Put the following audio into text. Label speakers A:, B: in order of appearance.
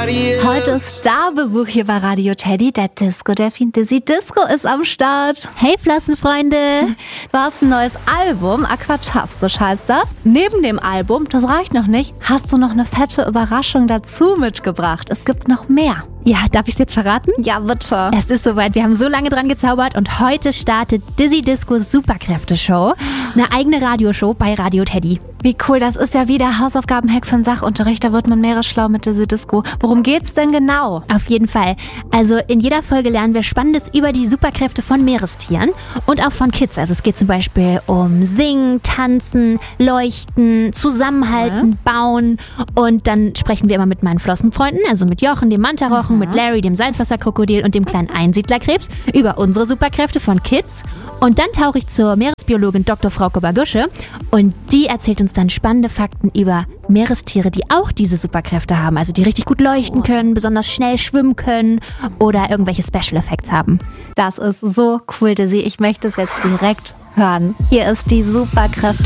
A: Heute ist Starbesuch hier bei Radio Teddy. Der Disco-Delfin Dizzy Disco ist am Start.
B: Hey Flossenfreunde!
A: Du hast ein neues Album, Aquatastisch heißt das. Neben dem Album, das reicht noch nicht, hast du noch eine fette Überraschung dazu mitgebracht. Es gibt noch mehr.
B: Ja, darf ich es jetzt verraten?
A: Ja, bitte.
B: Es ist soweit, wir haben so lange dran gezaubert und heute startet Dizzy Discos Superkräfte-Show. Eine eigene Radioshow bei Radio Teddy.
A: Wie cool, das ist ja wieder Hausaufgaben-Hack für den Sachunterricht. Da wird man meeresschlau mit Dizzy Disco. Worum geht's denn genau?
B: Auf jeden Fall. Also in jeder Folge lernen wir Spannendes über die Superkräfte von Meerestieren und auch von Kids. Also es geht zum Beispiel um Singen, Tanzen, Leuchten, Zusammenhalten, Bauen. Und dann sprechen wir immer mit meinen Flossenfreunden, also mit Jochen, dem Mantarochen, mit Larry, dem Salzwasserkrokodil und dem kleinen Einsiedlerkrebs über unsere Superkräfte von Kids. Und dann tauche ich zur Meeresbiologin Dr. Frauke Bagusche und die erzählt uns dann spannende Fakten über Meerestiere, die auch diese Superkräfte haben, also die richtig gut leuchten können, besonders schnell schwimmen können oder irgendwelche Special Effects haben.
A: Das ist so cool, Dizzy. Ich möchte es jetzt direkt hören. Hier ist die Superkräfte